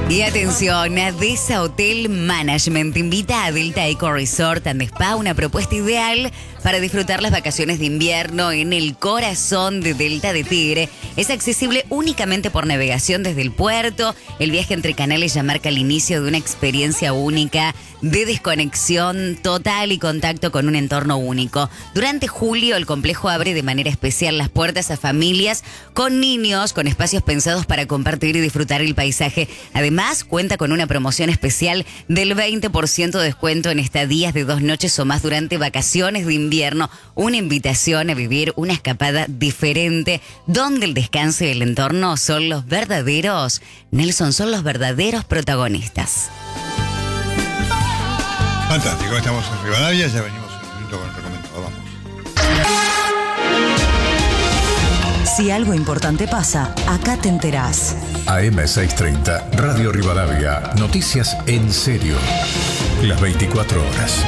Y atención, Adesa Hotel Management invita a Delta Eco Resort and Spa, una propuesta ideal para disfrutar las vacaciones de invierno en el corazón de Delta de Tigre. Es accesible únicamente por navegación desde el puerto. El viaje entre canales ya marca el inicio de una experiencia única de desconexión total y contacto con un entorno único. Durante julio, el complejo abre de manera especial las puertas a familias con niños, con espacios pensados para compartir y disfrutar el paisaje. Además, cuenta con una promoción especial del 20% de descuento en estadías de 2 noches o más durante vacaciones de invierno. Una invitación a vivir una escapada diferente, donde el descanso y el entorno son los verdaderos, Nelson, son los verdaderos protagonistas. Fantástico, estamos en Rivadavia, ya venimos en un minuto con el recomendado, vamos. Si algo importante pasa, acá te enterás. AM630, Radio Rivadavia, noticias en serio, las 24 horas.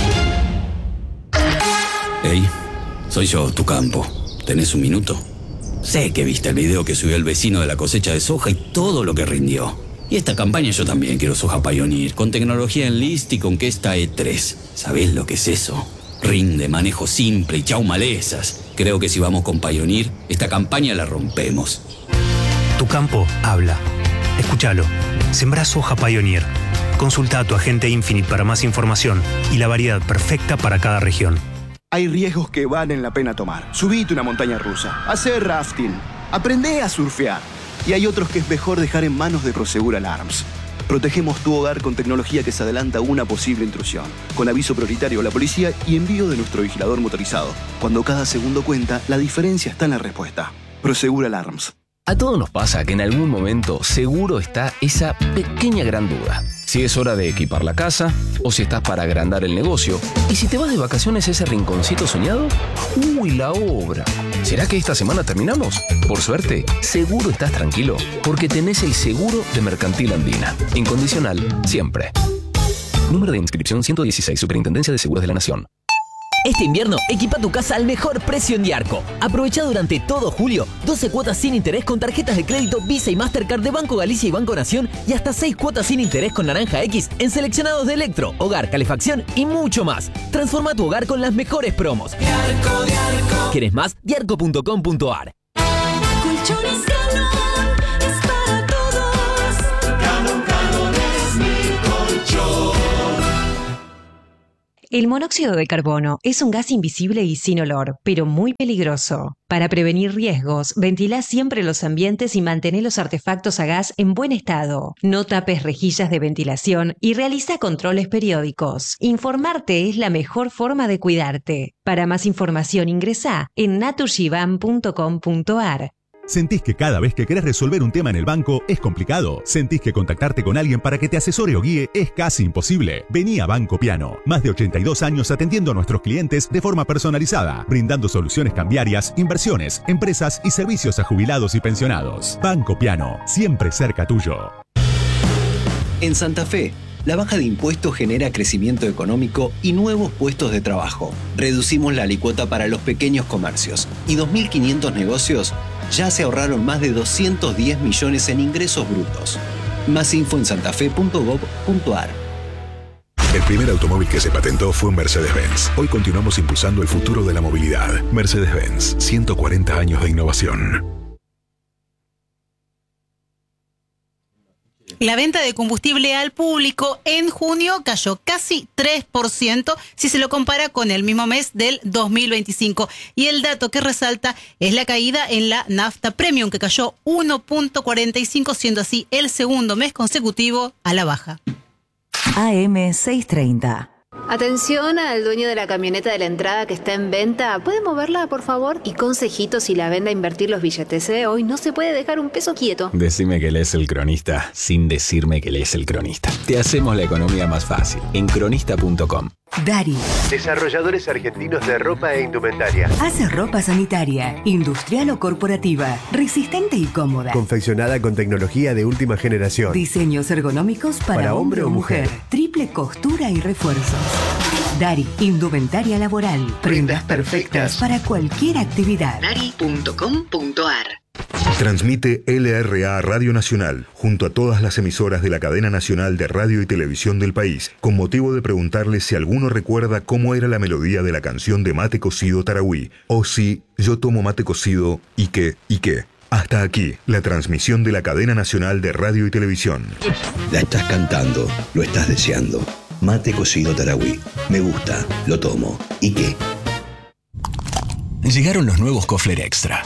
Hey, soy yo, tu campo. ¿Tenés un minuto? Sé que viste el video que subió el vecino de la cosecha de soja y todo lo que rindió. Y esta campaña yo también quiero soja Pioneer, con tecnología Enlist y con Questa E3. ¿Sabés lo que es eso? Rinde, manejo simple y chau malezas. Creo que si vamos con Pioneer, esta campaña la rompemos. Tu campo habla. Escúchalo. Sembrá soja Pioneer. Consulta a tu agente Infinite para más información y la variedad perfecta para cada región. Hay riesgos que valen la pena tomar. Subite una montaña rusa, hacer rafting, aprendé a surfear. Y hay otros que es mejor dejar en manos de Prosegur Alarms. Protegemos tu hogar con tecnología que se adelanta a una posible intrusión, con aviso prioritario a la policía y envío de nuestro vigilador motorizado. Cuando cada segundo cuenta, la diferencia está en la respuesta. Prosegur Alarms. A todos nos pasa que en algún momento seguro está esa pequeña gran duda. Si es hora de equipar la casa, o si estás para agrandar el negocio, y si te vas de vacaciones a ese rinconcito soñado, ¡uy, la obra! ¿Será que esta semana terminamos? Por suerte, seguro estás tranquilo, porque tenés el seguro de Mercantil Andina. Incondicional, siempre. Número de inscripción 116, Superintendencia de Seguros de la Nación. Este invierno, equipa tu casa al mejor precio en Diarco. Aprovecha durante todo julio 12 cuotas sin interés con tarjetas de crédito Visa y Mastercard de Banco Galicia y Banco Nación y hasta 6 cuotas sin interés con Naranja X en seleccionados de electro, hogar, calefacción y mucho más. Transforma tu hogar con las mejores promos. Diarco, Diarco. ¿Quieres más? Diarco.com.ar. Colchones Galón es para todos. Galón es mi colchón. El monóxido de carbono es un gas invisible y sin olor, pero muy peligroso. Para prevenir riesgos, ventila siempre los ambientes y mantén los artefactos a gas en buen estado. No tapes rejillas de ventilación y realiza controles periódicos. Informarte es la mejor forma de cuidarte. Para más información ingresá en naturgivan.com.ar. ¿Sentís que cada vez que querés resolver un tema en el banco es complicado? ¿Sentís que contactarte con alguien para que te asesore o guíe es casi imposible? Vení a Banco Piano. Más de 82 años atendiendo a nuestros clientes de forma personalizada, brindando soluciones cambiarias, inversiones, empresas y servicios a jubilados y pensionados. Banco Piano, siempre cerca tuyo. En Santa Fe, la baja de impuestos genera crecimiento económico y nuevos puestos de trabajo. Reducimos la alícuota para los pequeños comercios y 2.500 negocios ya se ahorraron más de 210 millones en ingresos brutos. Más info en santafe.gov.ar. El primer automóvil que se patentó fue un Mercedes-Benz. Hoy continuamos impulsando el futuro de la movilidad. Mercedes-Benz, 140 años de innovación. La venta de combustible al público en junio cayó casi 3% si se lo compara con el mismo mes del 2025. Y el dato que resalta es la caída en la nafta premium, que cayó 1.45, siendo así el segundo mes consecutivo a la baja. AM630. Atención al dueño de la camioneta de la entrada que está en venta. ¿Puede moverla, por favor? Y consejitos si la vende a invertir los billetes, ¿eh? Hoy no se puede dejar un peso quieto. Decime que lees El Cronista sin decirme que lees El Cronista. Te hacemos la economía más fácil en cronista.com. Dari. Desarrolladores argentinos de ropa e indumentaria. Hace ropa sanitaria, industrial o corporativa, resistente y cómoda. Confeccionada con tecnología de última generación. Diseños ergonómicos para hombre o mujer. Triple costura y refuerzos. Dari, indumentaria laboral. Prendas perfectas para cualquier actividad. Dari.com.ar Transmite LRA Radio Nacional, junto a todas las emisoras de la cadena nacional de radio y televisión del país, con motivo de preguntarles si alguno recuerda cómo era la melodía de la canción de Mate Cocido Tarahui, o si yo tomo mate cocido y qué. Hasta aquí, la transmisión de la cadena nacional de radio y televisión. La estás cantando, lo estás deseando. Mate Cocido Tarahui. Me gusta, lo tomo. ¿Y qué? Llegaron los nuevos Kofler Extra.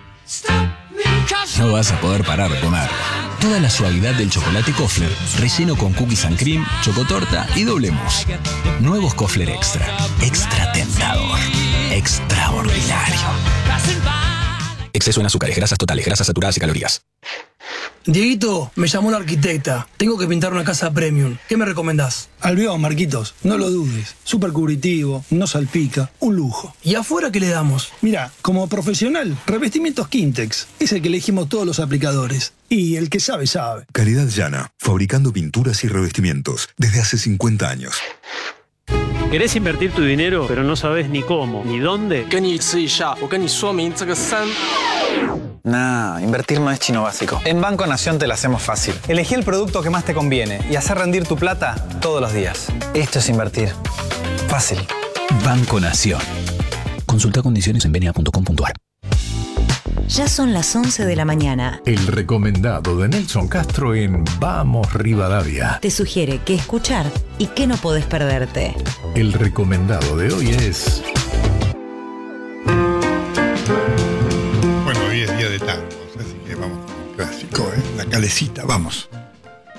No vas a poder parar de comer. Toda la suavidad del chocolate Kofler, relleno con cookies and cream, chocotorta y doble mousse. Nuevos Kofler Extra. Extra tentador. Extraordinario. Exceso en azúcares, grasas totales, grasas saturadas y calorías. Dieguito, me llamó la arquitecta. Tengo que pintar una casa premium. ¿Qué me recomendás? Albión, Marquitos. No lo dudes. Súper cubritivo, no salpica. Un lujo. ¿Y afuera qué le damos? Mira, como profesional, revestimientos Quintex. Es el que elegimos todos los aplicadores. Y el que sabe, sabe. Calidad Llana, fabricando pinturas y revestimientos desde hace 50 años. ¿Querés invertir tu dinero, pero no sabes ni cómo, ni dónde? Nah, invertir no es chino básico. En Banco Nación te la hacemos fácil. Elegí el producto que más te conviene y hacer rendir tu plata todos los días. Esto es invertir. Fácil. Banco Nación. Consulta condiciones en benia.com.ar. Ya son las 11 de la mañana. El recomendado de Nelson Castro en Vamos Rivadavia. Te sugiere qué escuchar y qué no podés perderte. El recomendado de hoy es... Bueno, hoy es día de tangos, así que vamos con un clásico, La Calecita, vamos.